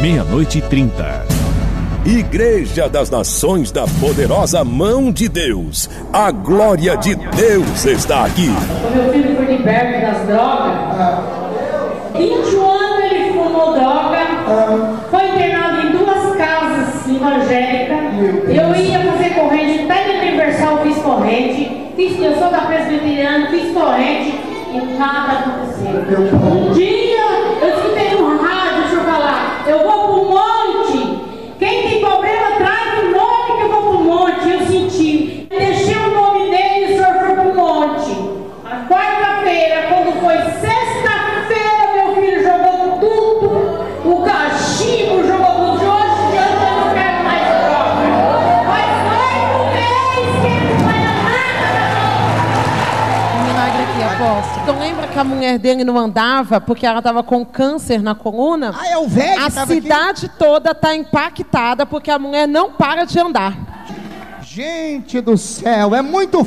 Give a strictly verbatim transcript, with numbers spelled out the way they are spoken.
meia-noite e trinta. Igreja das Nações da Poderosa Mão de Deus. A glória de Deus está aqui. O meu filho foi liberto das drogas. vinte e um anos ele fumou droga. Foi internado em duas casas evangélicas. Eu ia fazer corrente, até na Universal fiz corrente. Fiz, eu sou da Presbiteriana, fiz corrente e nada aconteceu. Um dia eu escutei no rádio, deixa eu falar, eu vou pro monte. Quem tem problema traz o nome que eu vou pro monte. Eu senti, deixei o nome dele e o senhor foi pro monte. A quarta-feira, quando foi sexta-feira, meu filho jogou tudo, o cachimbo jogou tudo. De hoje em diante eu não quero mais droga. Faz oito meses que ele não vai dar nada. Um milagre aqui, aposto. Então lembra que a mulher dele não andava porque ela estava com câncer na coluna? Ah, é o velho A que tava cidade aqui? toda está impactada porque a mulher não para de andar. Gente do céu, é muito